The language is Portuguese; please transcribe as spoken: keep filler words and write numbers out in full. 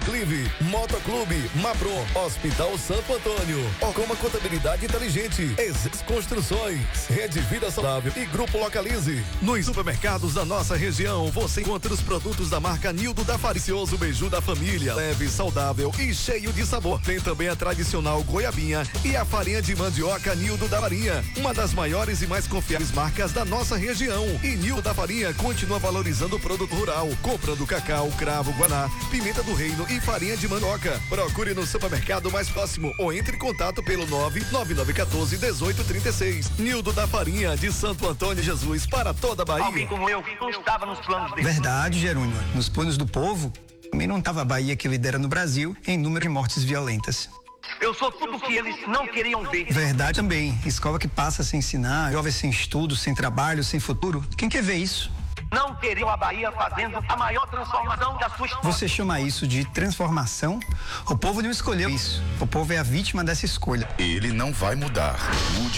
Clive, Motoclube, Mapro, Hospital Santo Antônio, Ocoma Contabilidade Inteligente, Exis Construções, Rede Vida Saudável e Grupo Localize. Nos supermercados da nossa região, você encontra os produtos da marca Nildo da Farinha, delicioso beiju da família, leve, saudável e cheio de sabor. Tem também a tradicional goiabinha e a farinha de mandioca Nildo da Farinha, uma das maiores e mais confiáveis marcas da nossa região. E Nildo da Farinha continua valorizando o produto rural, comprando cacau, cravo, guaná, pimenta do reino e farinha de mandioca. Procure no supermercado mais próximo ou entre em contato pelo nove nove nove um quatro um oito três seis. Nildo da Farinha, de Santo Antônio Jesus, para toda a Bahia. Alguém como eu não estava nos planos dele. Verdade, Jerônimo. Nos planos do povo, também não estava a Bahia que lidera no Brasil em número de mortes violentas. Eu sou tudo o que eles não queriam ver. Verdade também. Escola que passa sem ensinar, jovens sem estudo, sem trabalho, sem futuro. Quem quer ver isso? Não queriam a Bahia fazendo a maior transformação da sua história. Você chama isso de transformação? O povo não escolheu isso. O povo é a vítima dessa escolha. Ele não vai mudar. Mude